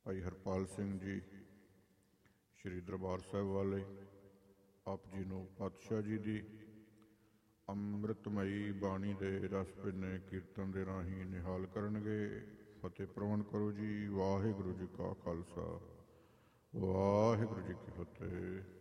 ਭਾਈ ਹਰਪਾਲ ਸਿੰਘ ਜੀ ਸ਼੍ਰੀ ਦਰਬਾਰ ਸਾਹਿਬ ਵਾਲੇ, ਆਪ ਜੀ ਨੂੰ ਪਾਤਸ਼ਾਹ ਜੀ ਦੀ ਅੰਮ੍ਰਿਤਮਈ ਬਾਣੀ ਦੇ ਰਸ ਭਿੰਨੇ ਕੀਰਤਨ ਦੇ ਰਾਹੀਂ ਨਿਹਾਲ ਕਰਨਗੇ। ਫਤਿਹ ਪ੍ਰਵਾਨ ਕਰੋ ਜੀ। ਵਾਹਿਗੁਰੂ ਜੀ ਕਾ ਖਾਲਸਾ, ਵਾਹਿਗੁਰੂ ਜੀ ਕੀ ਫਤਿਹ।